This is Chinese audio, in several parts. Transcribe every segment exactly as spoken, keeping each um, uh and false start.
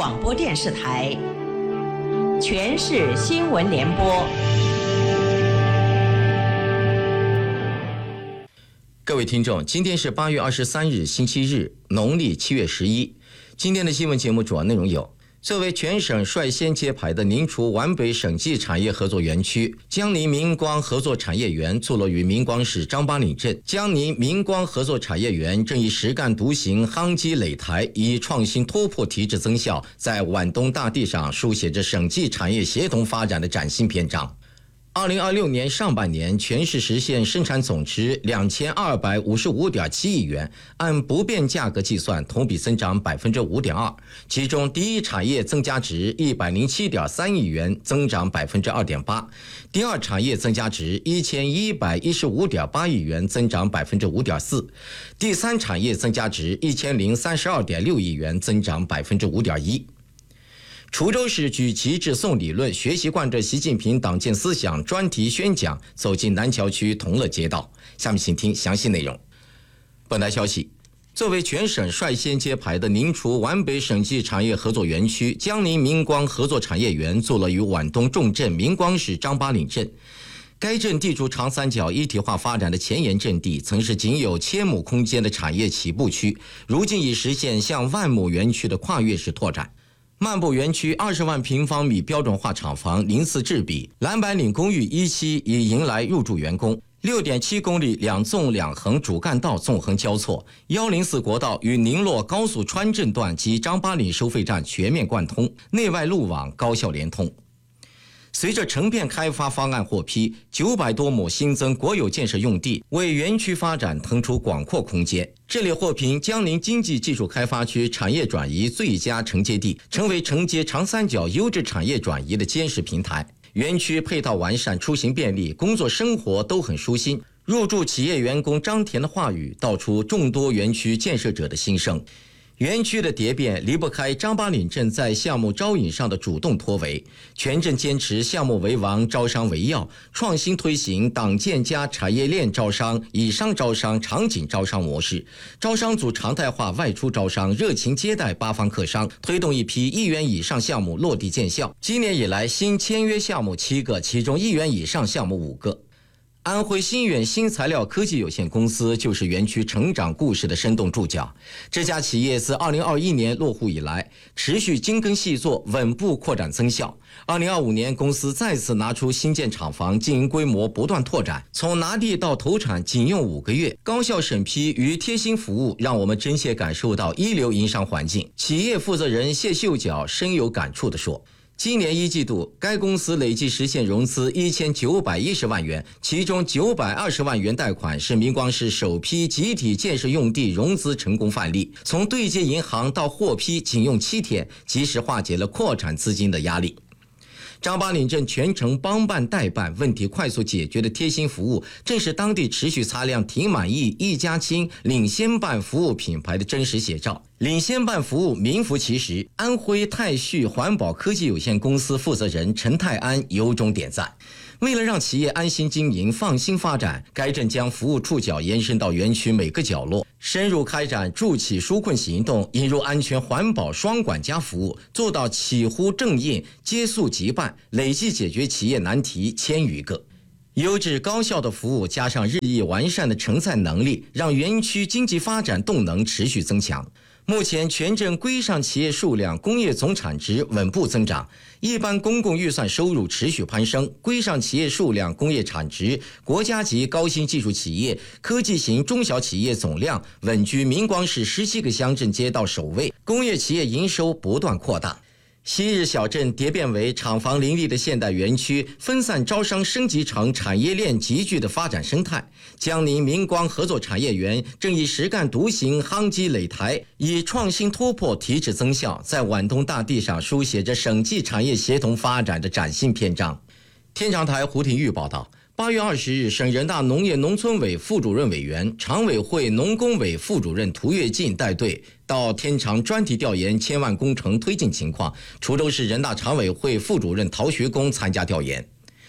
广播电视台全市新闻联播。 各位听众，今天是八月二十三日，星期日，农历七月十一。今天的新闻节目主要内容有：作为全省率先揭牌的宁楚皖北省际产业合作园区，江宁明光合作产业园坐落于明光市张八岭镇。江宁明光合作产业园正以实干独行、夯基垒台，以创新突破提质增效，在皖东大地上书写着省际产业协同发展的崭新篇章。二零二六年上半年，全市实现生产总值两千二百五十五点七亿元，按不变价格计算，同比增长百分之五点二。其中，第一产业增加值一百零七点三亿元，增长百分之二点八；第二产业增加值一千一百一十五点八亿元，增长百分之五点四；第三产业增加值一千零三十二点六亿元，增长百分之五点一。滁州市举旗致颂理论学习贯彻习近平党建思想专题宣讲走进南桥区同乐街道。下面请听详细内容。本台消息，作为全省率先揭牌的宁楚皖北省际产业合作园区，江宁明光合作产业园坐落于皖东重镇明光市张八岭镇。该镇地处长三角一体化发展的前沿阵地，曾是仅有千亩空间的产业起步区，如今已实现向万亩园区的跨越式拓展。漫步园区二十万平方米标准化厂房鳞次栉比，蓝白岭公寓一期已迎来入驻员工， 六点七公里两纵两横主干道纵横交错，一零四国道与宁洛高速川镇段及张八岭收费站全面贯通，内外路网高效连通。随着成片开发方案获批，九百多亩新增国有建设用地为园区发展腾出广阔空间。这里获评江宁经济技术开发区产业转移最佳承接地，成为承接长三角优质产业转移的坚实平台。园区配套完善，出行便利，工作生活都很舒心。入驻企业员工张甜的话语，道出众多园区建设者的心声。园区的蝶变离不开张八岭镇在项目招引上的主动突围，全镇坚持项目为王、招商为要，创新推行党建加产业链招商、以商招商、场景招商模式，招商组常态化外出招商，热情接待八方客商，推动一批亿元以上项目落地见效。今年以来，新签约项目七个，其中亿元以上项目五个。安徽新远新材料科技有限公司就是园区成长故事的生动注脚。这家企业自二零二一年落户以来，持续精耕细作，稳步扩展增效。二零二五年，公司再次拿出新建厂房，经营规模不断拓展，从拿地到投产仅用五个月，高效审批与贴心服务，让我们真切感受到一流营商环境。企业负责人谢秀角深有感触地说，今年一季度，该公司累计实现融资一千九百一十万元，其中九百二十万元贷款是明光市首批集体建设用地融资成功范例，从对接银行到获批仅用七天，及时化解了扩产资金的压力。张八岭镇全程帮办代办，问题快速解决的贴心服务，正是当地持续擦亮挺满意、一家亲、领先办服务品牌的真实写照。领先办服务名副其实，安徽泰旭环保科技有限公司负责人陈泰安由衷点赞。为了让企业安心经营、放心发展，该镇将服务触角延伸到园区每个角落，深入开展助企纾困行动，引入安全环保双管家服务，做到起呼正应、接诉即办，累计解决企业难题千余个。优质高效的服务加上日益完善的承载能力，让园区经济发展动能持续增强。目前全镇规上企业数量、工业总产值稳步增长，一般公共预算收入持续攀升，规上企业数量、工业产值、国家级高新技术企业、科技型中小企业总量稳居明光市十七个乡镇街道首位，工业企业营收不断扩大。昔日小镇蝶变为厂房林立的现代园区，分散招商升级成产业链集聚的发展生态。江宁明光合作产业园正以实干独行、夯基垒台，以创新突破提质增效，在皖东大地上书写着省际产业协同发展的崭新篇章。天长台胡廷玉报道，八月二十日，省人大农业农村委副主任委员、常委会农工委副主任涂跃进带队到天长专题调研千万工程推进情况。滁州市人大常委会副主任陶学功参加调研。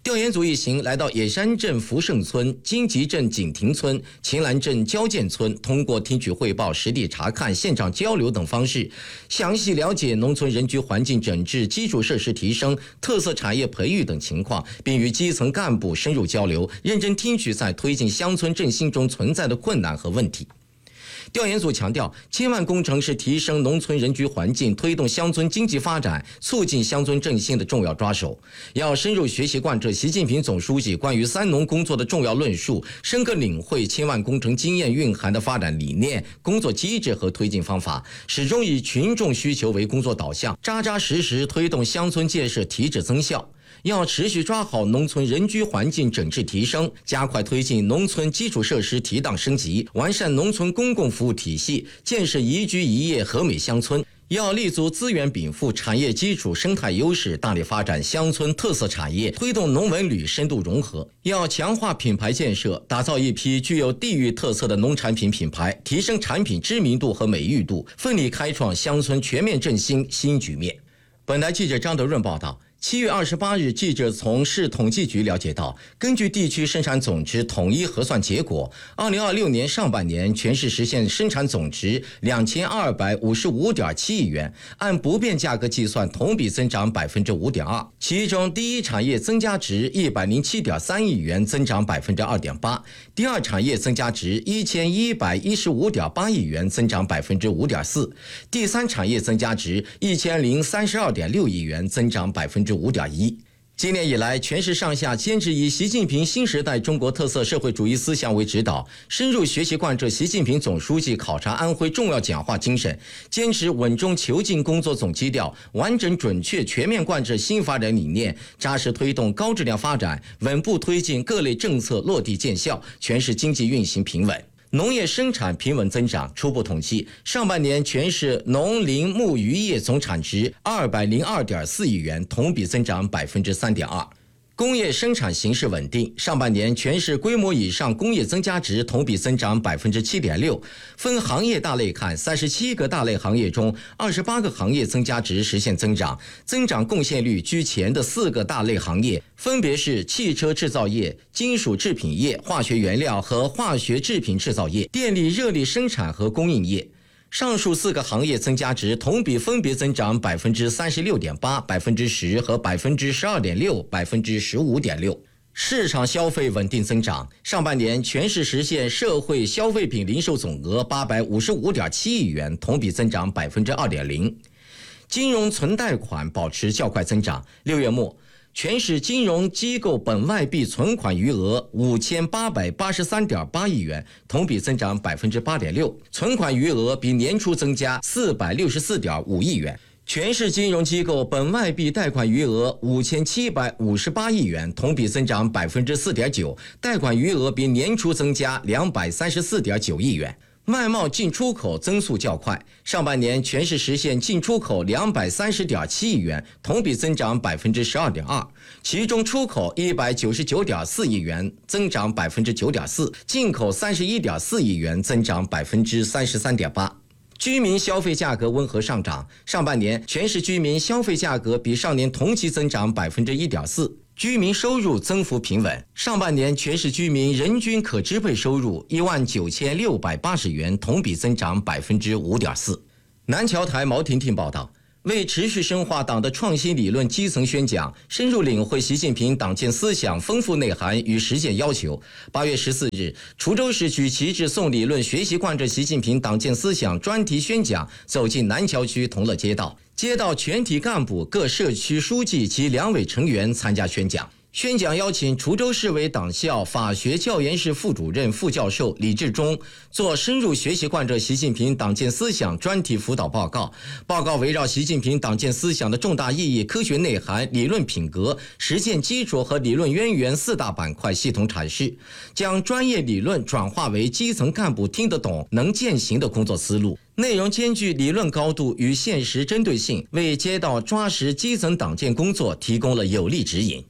调研组一行来到野山镇福盛村、金吉镇景亭村、秦岚镇交建村，通过听取汇报、实地查看、现场交流等方式，详细了解农村人居环境整治、基础设施提升、特色产业培育等情况，并与基层干部深入交流，认真听取在推进乡村振兴中存在的困难和问题。调研组强调，千万工程是提升农村人居环境、推动乡村经济发展、促进乡村振兴的重要抓手。要深入学习贯彻习近平总书记关于三农工作的重要论述，深刻领会千万工程经验蕴含的发展理念、工作机制和推进方法，始终以群众需求为工作导向，扎扎实实推动乡村建设提质增效。要持续抓好农村人居环境整治提升，加快推进农村基础设施提档升级，完善农村公共服务体系，建设宜居宜业和美乡村。要立足资源禀赋、产业基础、生态优势，大力发展乡村特色产业，推动农文旅深度融合。要强化品牌建设，打造一批具有地域特色的农产品品牌，提升产品知名度和美誉度，奋力开创乡村全面振兴新局面。本台记者张德润报道。七月二十八日，记者从市统计局了解到，根据地区生产总值统一核算结果，二零二六年上半年全市实现生产总值两千二百五十五点七亿元，按不变价格计算，同比增长百分之五点二。其中，第一产业增加值一百零七点三亿元，增长百分之二点八；第二产业增加值一千一百一十五点八亿元，增长百分之五点四；第三产业增加值一千零三十二点六亿元，增长百分之五点一。今年以来，全市上下坚持以习近平新时代中国特色社会主义思想为指导，深入学习贯彻习近平总书记考察安徽重要讲话精神，坚持稳中求进工作总基调，完整准确全面贯彻新发展理念，扎实推动高质量发展，稳步推进各类政策落地见效，全市经济运行平稳。农业生产平稳增长，初步统计，上半年全市农林牧渔业总产值二百零二点四亿元，同比增长百分之三点二。工业生产形势稳定，上半年全市规模以上工业增加值同比增长百分之七点六。分行业大类看，三十七个大类行业中，二十八个行业增加值实现增长，增长贡献率居前的四个大类行业分别是汽车制造业、金属制品业、化学原料和化学制品制造业、电力热力生产和供应业。上述四个行业增加值同比分别增长百分之三十六点八、百分之十和百分之十二点六、百分之十五点六。市场消费稳定增长，上半年全市实现社会消费品零售总额八百五十五点七亿元，同比增长百分之二点零。金融存贷款保持较快增长，六月末。全市金融机构本外币存款余额五千八百八十三点八亿元，同比增长百分之八点六，存款余额比年初增加四百六十四点五亿元。全市金融机构本外币贷款余额五千七百五十八亿元，同比增长百分之四点九，贷款余额比年初增加两百三十四点九亿元。外贸进出口增速较快，上半年全市实现进出口两百三十点七亿元，同比增长百分之十二点二，其中出口一百九十九点四亿元，增长百分之九点四，进口三十一点四亿元，增长百分之三十三点八。居民消费价格温和上涨，上半年全市居民消费价格比上年同期增长百分之一点四。居民收入增幅平稳，上半年全市居民人均可支配收入一万九千六百八十元，同比增长百分之五点四。南桥台毛婷婷报道。为持续深化党的创新理论基层宣讲，深入领会习近平党建思想丰富内涵与实践要求，八月十四日，滁州市举旗帜送理论学习贯彻习近平党建思想专题宣讲走进南桥区同乐街道，街道全体干部、各社区书记及两委成员参加宣讲。宣讲邀请滁州市委党校法学教研室副主任、副教授李志忠做深入学习贯彻习近平党建思想专题辅导报告。报告围绕习近平党建思想的重大意义、科学内涵、理论品格、实践基础和理论渊源四大板块系统阐释，将专业理论转化为基层干部听得懂、能践行的工作思路。内容兼具理论高度与现实针对性，为街道抓实基层党建工作提供了有力指引。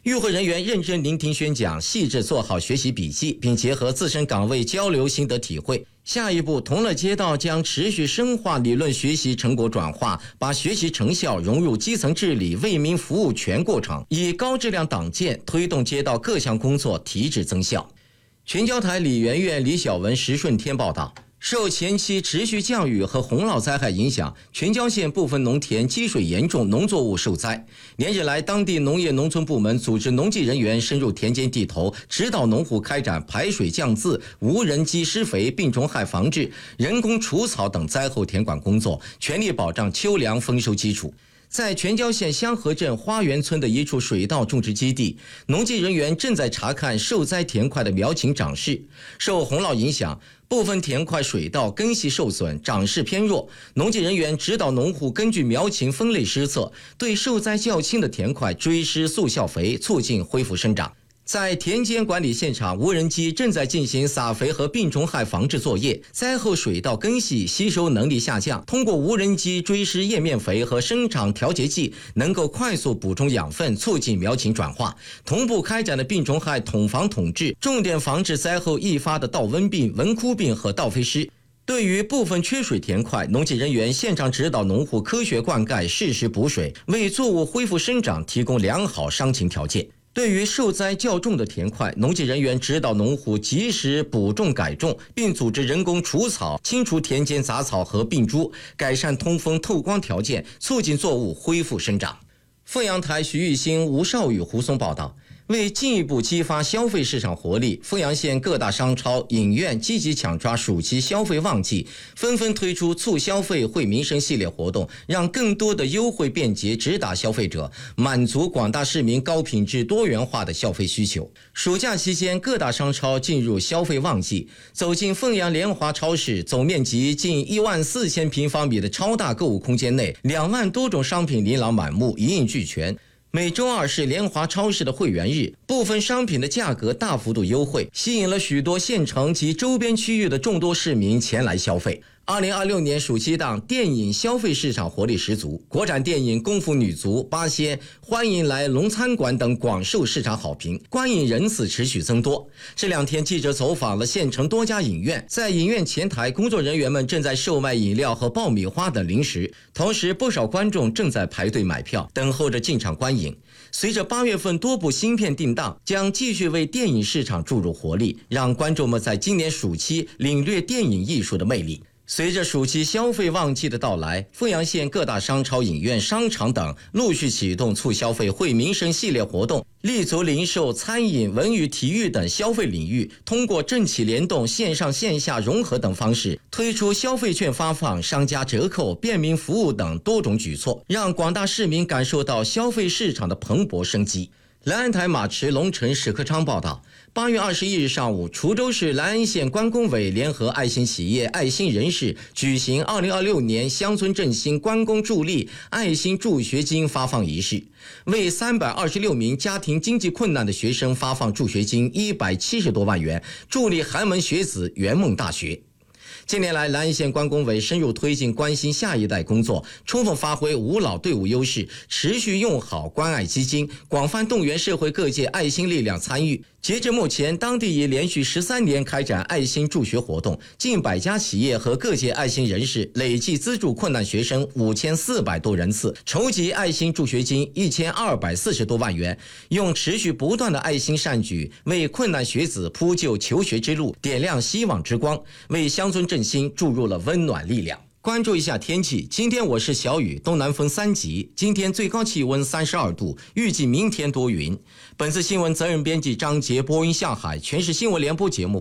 与会人员认真聆听宣讲，细致做好学习笔记，并结合自身岗位交流心得体会。下一步，同乐街道将持续深化理论学习成果转化，把学习成效融入基层治理、为民服务全过程，以高质量党建推动街道各项工作提质增效。全交台李媛媛、李小文、石顺天报道。受前期持续降雨和洪涝灾害影响，全椒县部分农田积水严重，农作物受灾。连日来，当地农业农村部门组织农技人员深入田间地头，指导农户开展排水降渍、无人机施肥、病虫害防治、人工除草等灾后田管工作，全力保障秋粮丰收基础。在全椒县香河镇花园村的一处水稻种植基地，农技人员正在查看受灾田块的苗情长势。受洪涝影响，部分田块水稻根系受损，长势偏弱。农技人员指导农户根据苗情分类施测，对受灾较轻的田块追施速效肥，促进恢复生长。在田间管理现场，无人机正在进行撒肥和病虫害防治作业。灾后水稻根系吸收能力下降，通过无人机追施叶面肥和生长调节剂，能够快速补充养分，促进苗情转化。同步开展的病虫害统防统治，重点防治灾后易发的稻瘟病、蚊枯病和稻飞虱。对于部分缺水田块，农技人员现场指导农户科学灌溉，适时补水，为作物恢复生长提供良好伤情条件。对于受灾较重的田块，农技人员指导农户及时补种改种，并组织人工除草，清除田间杂草和病株，改善通风透光条件，促进作物恢复生长。凤阳台徐玉兴、吴少宇、胡松报道。为进一步激发消费市场活力，凤阳县各大商超、影院积极抢抓暑期消费旺季，纷纷推出促消费惠民生系列活动，让更多的优惠便捷直达消费者，满足广大市民高品质多元化的消费需求。暑假期间，各大商超进入消费旺季，走进凤阳联华超市，总面积近一万四千平方米的超大购物空间内，两万多种商品琳琅满目，一应俱全。每周二是联华超市的会员日，部分商品的价格大幅度优惠，吸引了许多县城及周边区域的众多市民前来消费。二零二六年暑期档电影消费市场活力十足，国产电影《功夫女足》、《八仙》、《欢迎来龙餐馆》等广受市场好评，观影人次持续增多。这两天，记者走访了县城多家影院，在影院前台，工作人员们正在售卖饮料和爆米花等零食，同时不少观众正在排队买票，等候着进场观影。随着八月份多部新片定档，将继续为电影市场注入活力，让观众们在今年暑期领略电影艺术的魅力。随着暑期消费旺季的到来，凤阳县各大商超、影院、商场等陆续启动促消费惠民生系列活动，立足零售、餐饮、文娱、体育等消费领域，通过政企联动、线上线下融合等方式，推出消费券发放、商家折扣、便民服务等多种举措，让广大市民感受到消费市场的蓬勃生机。兰安台马池龙城史克昌报道，八月二十一日上午，滁州市兰安县关工委联合爱心企业、爱心人士举行二零二六年乡村振兴关公助力爱心助学金发放仪式，为三百二十六名家庭经济困难的学生发放助学金一百七十多万元，助力寒门学子圆梦大学。近年来，兰安县关工委深入推进关心下一代工作，充分发挥五老队伍优势，持续用好关爱基金，广泛动员社会各界爱心力量参与。截至目前，当地已连续十三年开展爱心助学活动，近百家企业和各界爱心人士累计资助困难学生五千四百多人次，筹集爱心助学金一千二百四十多万元，用持续不断的爱心善举，为困难学子铺就求学之路，点亮希望之光，为乡村振兴注入了温暖力量。关注一下天气，今天我是小雨，东南风三级，今天最高气温三十二度，预计明天多云。本次新闻责任编辑张杰，播音向海，全市新闻联播节目。